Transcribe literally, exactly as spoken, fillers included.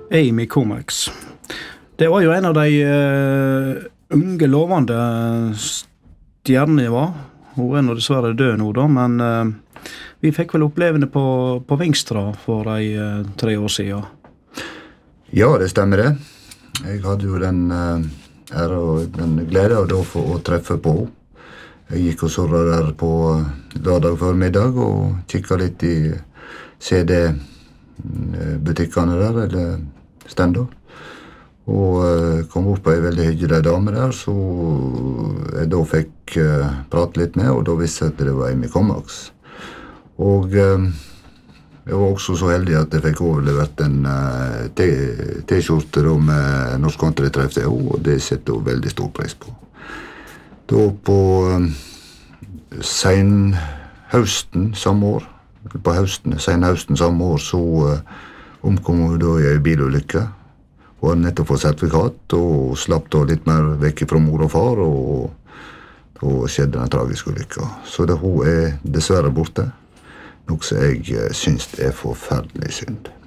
Amy Comax. Det var jo en av de uh, unge lovende stjernene jeg var. Hun er nå dessverre død nå da, men uh, vi fikk vel oppleve det på, på Vingstra for de uh, tre år siden. Ja, det stemmer det. Jeg hadde jo den uh, ære og den glede av da for å treffe på henne. Jeg gikk og surret der på lørdag formiddag og kikket litt i C D-butikkene der, eller stender. Og uh, kom opp på en veldig hyggelig dame der, så jeg da fikk uh, prate litt med, og da visste jeg at det var Amy Comax. Og uh, jeg var også så heldig at jeg fikk overlevert en uh, T-skjorte med Norsk Country-treff til henne, og det setter hun veldig stor pris på. Da på um, senhøsten samme år, på høsten, senhøsten samme år, så uh, omkom hun da i en bilulykke. Hun hadde nettopp fått sertifikat, og slapp da litt mer vekk fra mor og far, og da skjedde den tragiske ulykka. Så da hun er dessverre borte, noe som jeg uh, synes er forferdelig synd.